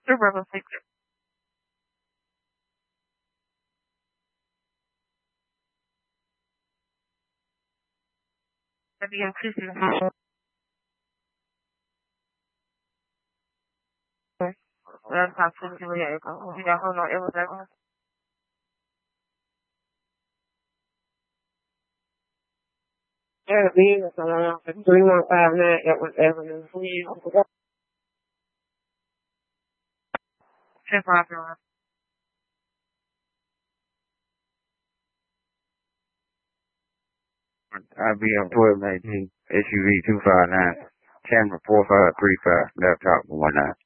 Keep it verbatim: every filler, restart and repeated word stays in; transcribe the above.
Super Rebel six. I B M two two. That's how to do it. You got hold on, it was that one. Yeah, me, that's all I know. three one five nine Edward Avenue. ten five zero. I B M twelve nineteen, S U V two five nine, camera four five three five, laptop one nine.